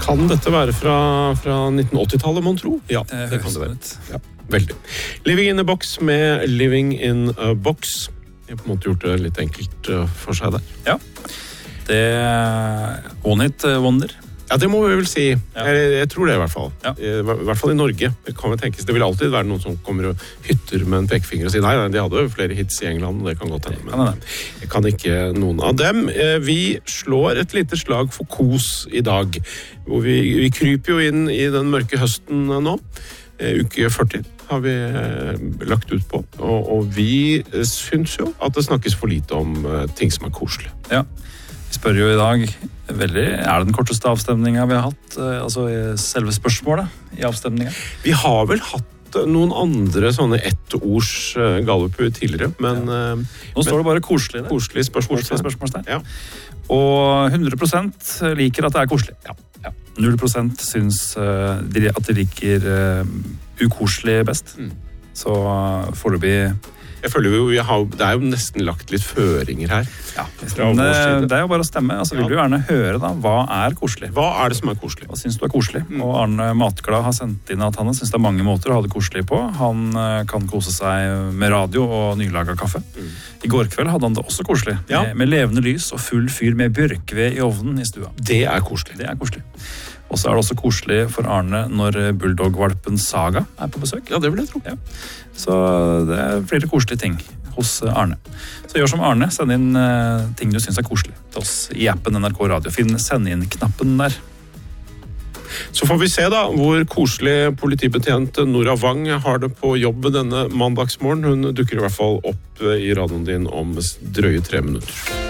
Kan dette være fra 1980-tallet, mon tro? Ja, det kan det være. Ja, veldig. Living in a Box med Living in a Box. Jeg har på en måte gjort det litt enkelt for seg der. Ja, det One Hit Wonder. Ja, det må vi vel si. Ja. Jeg tror det i hvert fall. Ja. I hvert fall i Norge. Det kan vel tenkes. Det vil alltid være noen som kommer og hytter med en pekefinger og sier nei, de hadde flere hits i England, det kan godt hende. Men jeg kan ikke noen av dem. Vi slår et lite slag for kos i dag. Hvor vi kryper jo inn i den mørke høsten nå. Uke 40 har vi lagt ut på. Og vi syns jo at det snakkes for lite om ting som er koselig. Ja. Vi spør jo i dag det den korteste avstemningen vi har hatt, altså selve spørsmålet i avstemningen? Vi har vel hatt noen andre sånne ettords galluper tidligere, men nå står det bare koselig der. Koselig spørsmålstegn. Ja. Og 100% liker at det er koselig. Ja. 0% syns at de liker ukoselig best. Så foreløpig jeg føler jo, det er jo nesten lagt litt føringer her. Ja, det er jo bare å stemme. Altså, vil du gjerne høre da, hva er koselig? Hva er det som er koselig? Hva synes du er koselig? Og Arne Matglad har sendt inn at han synes det er mange måter å ha det koselig på. Han kan kose seg med radio og nylaget kaffe. I går kveld hadde han det også koselig. Ja. Med levende lys og full fyr med bjørkved i ovnen i stua. Det er koselig. Det er koselig. Og så er det også koselig for Arne når bulldogvalpen Saga er på besøk. Ja, det vil jeg tro. Ja. Så det er flere koselige ting hos Arne. Så gjør som Arne, send inn ting du synes er koselig til oss i appen NRK Radio. Finn send inn-knappen der. Så får vi se da hvor koselig politibetjent Nora Wang har det på jobb denne mandagsmorgen. Hun dukker i hvert fall opp i radioen din om drøye 3 minutter.